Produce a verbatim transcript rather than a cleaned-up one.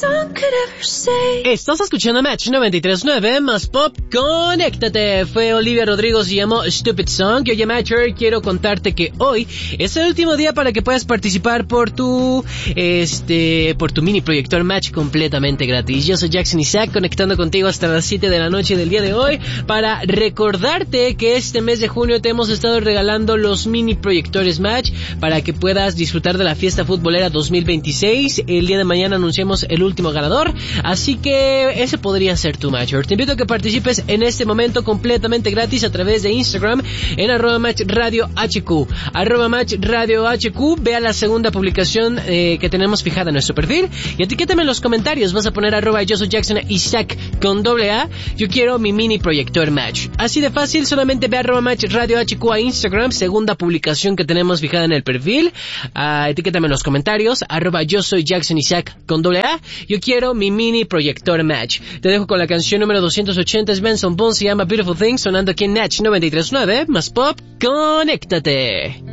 Estás escuchando Match noventa y tres punto nueve más Pop. Conéctate. Fue Olivia Rodrigo, se llamó Stupid Song. Y oye, Matcher, quiero contarte que hoy es el último día para que puedas participar por tu este por tu mini proyector Match completamente gratis. Yo soy Jackson Isaac, conectando contigo hasta las siete de la noche del día de hoy para recordarte que este mes de junio te hemos estado regalando los mini proyectores Match para que puedas disfrutar de la fiesta futbolera dos mil veintiséis. El día de mañana anunciamos el último ganador, así que ese podría ser tu Matcher. Te invito a que participes en este momento completamente gratis a través de Instagram en arroba Match Radio H Q, arroba Match Radio H Q. Vea la segunda publicación eh, que tenemos fijada en nuestro perfil y etiquétame en los comentarios. Vas a poner arroba yo soy Jackson Isaac con doble A. Yo quiero mi mini proyector Match. Así de fácil, solamente ve arroba Match Radio H Q a Instagram, segunda publicación que tenemos fijada en el perfil. Uh, etiquétame en los comentarios, arroba yo soy Jackson Isaac con doble A. Yo quiero mi mini proyector Match. Te dejo con la canción número doscientos ochenta, es Benson Boone, se llama Beautiful Thing, sonando aquí en Match noventa y tres punto nueve más Pop. Conéctate.